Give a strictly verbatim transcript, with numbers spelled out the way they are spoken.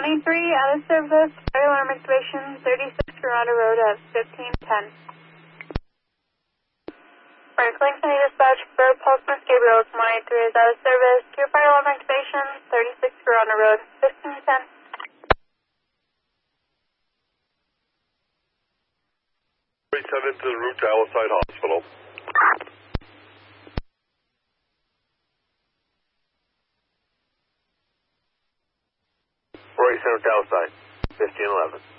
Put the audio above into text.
twenty-three, out of service, fire alarm activation, thirty-six Verona Road at fifteen ten. Franklin County Dispatch for Pulseman Gabriel, one eighty-three is out of service, two fire alarm activation, thirty-six Verona Road, fifteen ten. Send it to the route to Alliside Hospital. Right, send it to Alliside, fifteen eleven.